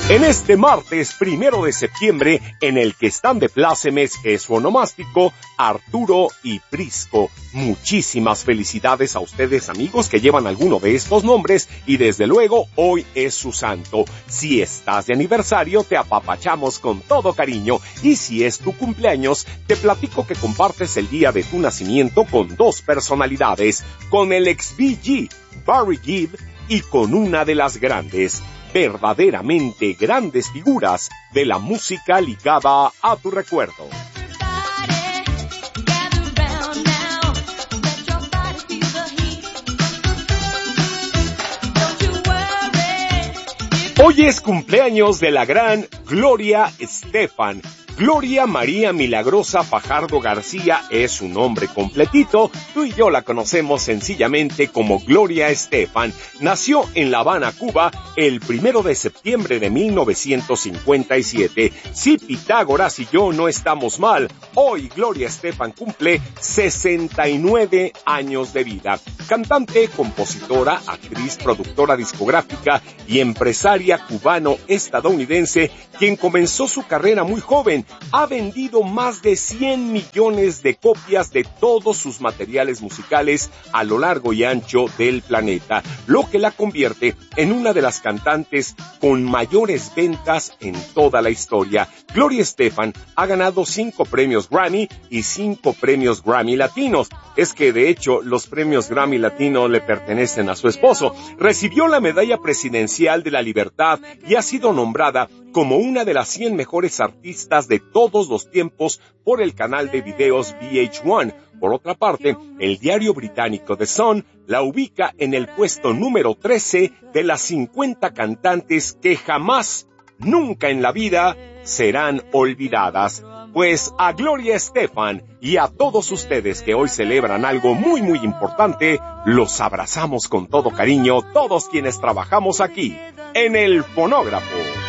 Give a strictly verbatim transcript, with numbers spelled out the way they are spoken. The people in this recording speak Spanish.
En este martes primero de septiembre, en el que están de plácemes es su onomástico Arturo y Prisco. Muchísimas felicidades a ustedes, amigos, que llevan alguno de estos nombres, y desde luego hoy es su santo. Si estás de aniversario, te apapachamos con todo cariño, y si es tu cumpleaños, te platico que compartes el día de tu nacimiento con dos personalidades, con el ex B G, Barry Gibb, y con una de las grandes, verdaderamente grandes figuras de la música ligada a tu recuerdo. Hoy es cumpleaños de la gran Gloria Estefan. Gloria María Milagrosa Fajardo García es su nombre completito. Tú y yo la conocemos sencillamente como Gloria Estefan. Nació en La Habana, Cuba, el primero de septiembre de mil novecientos cincuenta y siete. Si Pitágoras y yo no estamos mal, hoy Gloria Estefan cumple sesenta y nueve años de vida. Cantante, compositora, actriz, productora discográfica y empresaria cubano-estadounidense, quien comenzó su carrera muy joven. Ha vendido más de cien millones de copias de todos sus materiales musicales a lo largo y ancho del planeta, lo que la convierte en una de las cantantes con mayores ventas en toda la historia. Gloria Estefan ha ganado cinco premios Grammy y cinco premios Grammy Latinos. Es que, de hecho, los premios Grammy Latino le pertenecen a su esposo. Recibió la Medalla Presidencial de la Libertad y ha sido nombrada como una de las cien mejores artistas de todos los tiempos por el canal de videos V H uno. Por otra parte, el diario británico The Sun la ubica en el puesto número trece de las cincuenta cantantes que jamás, nunca en la vida, serán olvidadas. Pues a Gloria Estefan y a todos ustedes que hoy celebran algo muy muy importante, los abrazamos con todo cariño, todos quienes trabajamos aquí en el Fonógrafo.